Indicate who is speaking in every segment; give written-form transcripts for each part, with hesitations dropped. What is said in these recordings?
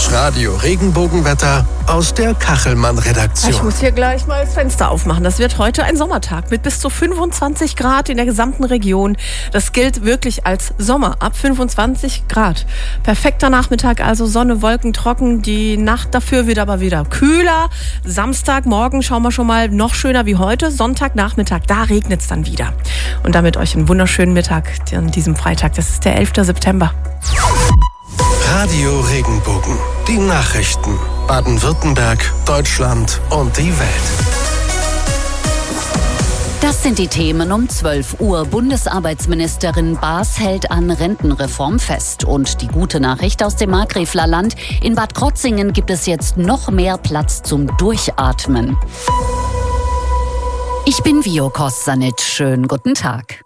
Speaker 1: Das Radio-Regenbogenwetter aus der Kachelmann-Redaktion.
Speaker 2: Ich muss hier gleich mal das Fenster aufmachen. Das wird heute ein Sommertag mit bis zu 25 Grad in der gesamten Region. Das gilt wirklich als Sommer, ab 25 Grad. Perfekter Nachmittag, also Sonne, Wolken, trocken. Die Nacht dafür wird aber wieder kühler. Samstagmorgen schauen wir schon mal noch schöner wie heute. Sonntagnachmittag, da regnet es dann wieder. Und damit euch einen wunderschönen Mittag an diesem Freitag. Das ist der 11. September.
Speaker 1: Radio Regenbogen. Die Nachrichten. Baden-Württemberg, Deutschland und die Welt.
Speaker 3: Das sind die Themen um 12 Uhr. Bundesarbeitsministerin Baas hält an Rentenreform fest. Und die gute Nachricht aus dem Markgräfler Land: In Bad Krozingen gibt es jetzt noch mehr Platz zum Durchatmen. Ich bin Vio Kossanitsch. Schönen guten Tag.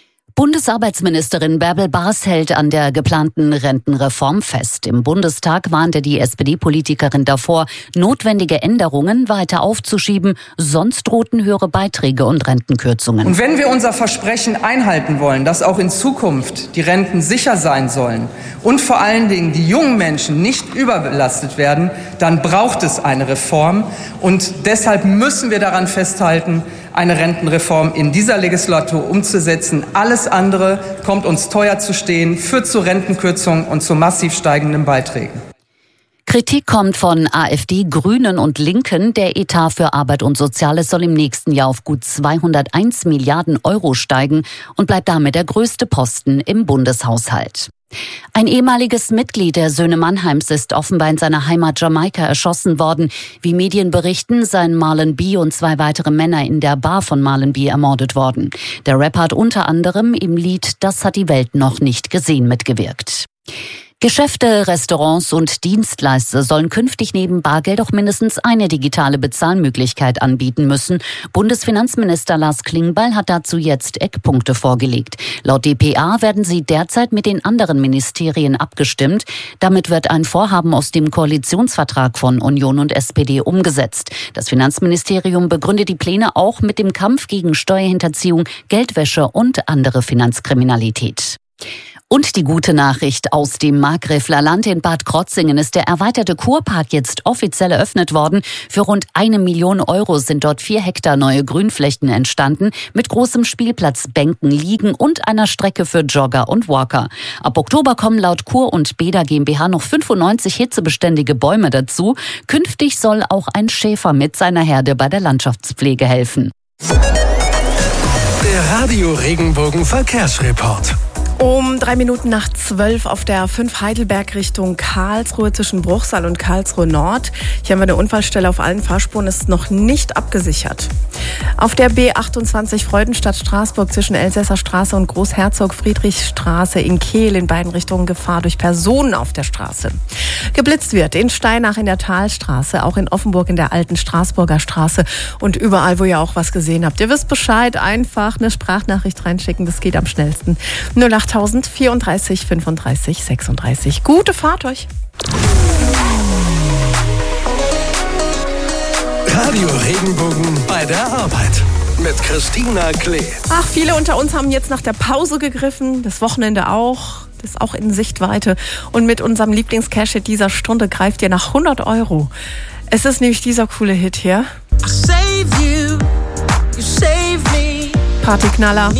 Speaker 3: Bundesarbeitsministerin Bärbel Baas hält an der geplanten Rentenreform fest. Im Bundestag warnte die SPD-Politikerin davor, notwendige Änderungen weiter aufzuschieben, sonst drohten höhere Beiträge und Rentenkürzungen.
Speaker 4: Und wenn wir unser Versprechen einhalten wollen, dass auch in Zukunft die Renten sicher sein sollen und vor allen Dingen die jungen Menschen nicht überbelastet werden, dann braucht es eine Reform. Und deshalb müssen wir daran festhalten, eine Rentenreform in dieser Legislatur umzusetzen. Alles andere kommt uns teuer zu stehen, führt zu Rentenkürzungen und zu massiv steigenden Beiträgen.
Speaker 3: Kritik kommt von AfD, Grünen und Linken. Der Etat für Arbeit und Soziales soll im nächsten Jahr auf gut 201 Milliarden Euro steigen und bleibt damit der größte Posten im Bundeshaushalt. Ein ehemaliges Mitglied der Söhne Mannheims ist offenbar in seiner Heimat Jamaika erschossen worden. Wie Medien berichten, seien Marlon B. und 2 weitere Männer in der Bar von Marlon B. ermordet worden. Der Rapper hat unter anderem im Lied "Das hat die Welt noch nicht gesehen" mitgewirkt. Geschäfte, Restaurants und Dienstleister sollen künftig neben Bargeld auch mindestens eine digitale Bezahlmöglichkeit anbieten müssen. Bundesfinanzminister Lars Klingbeil hat dazu jetzt Eckpunkte vorgelegt. Laut dpa werden sie derzeit mit den anderen Ministerien abgestimmt. Damit wird ein Vorhaben aus dem Koalitionsvertrag von Union und SPD umgesetzt. Das Finanzministerium begründet die Pläne auch mit dem Kampf gegen Steuerhinterziehung, Geldwäsche und andere Finanzkriminalität. Und die gute Nachricht aus dem Markgräfler Land: In Bad Krozingen ist der erweiterte Kurpark jetzt offiziell eröffnet worden. Für rund 1 Million Euro sind dort 4 Hektar neue Grünflächen entstanden, mit großem Spielplatz, Bänken, Liegen und einer Strecke für Jogger und Walker. Ab Oktober kommen laut Kur und Beda GmbH noch 95 hitzebeständige Bäume dazu. Künftig soll auch ein Schäfer mit seiner Herde bei der Landschaftspflege helfen.
Speaker 1: Der Radio Regenbogen Verkehrsreport.
Speaker 2: Um 3 Minuten nach 12 auf der 5 Heidelberg Richtung Karlsruhe zwischen Bruchsal und Karlsruhe Nord. Hier haben wir eine Unfallstelle auf allen Fahrspuren, ist noch nicht abgesichert. Auf der B28 Freudenstadt-Straßburg zwischen Elsässer Straße und Großherzog-Friedrich-Straße in Kehl in beiden Richtungen Gefahr durch Personen auf der Straße. Geblitzt wird in Steinach in der Talstraße, auch in Offenburg in der alten Straßburger Straße und überall, wo ihr auch was gesehen habt. Ihr wisst Bescheid, einfach eine Sprachnachricht reinschicken, das geht am schnellsten. 08000 34 35 36. Gute Fahrt euch.
Speaker 1: Radio Regenbogen bei der Arbeit mit Christina Klee.
Speaker 2: Ach, viele unter uns haben jetzt nach der Pause gegriffen, das Wochenende auch. Das ist auch in Sichtweite. Und mit unserem Lieblings-Cash-Hit dieser Stunde greift ihr nach 100 Euro. Es ist nämlich dieser coole Hit hier. Partyknaller.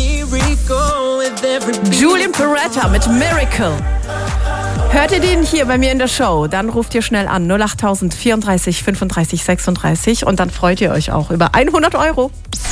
Speaker 2: Julian Peretta mit Miracle. Hört ihr den hier bei mir in der Show? Dann ruft ihr schnell an 08000 34 35 36 und dann freut ihr euch auch über 100 Euro.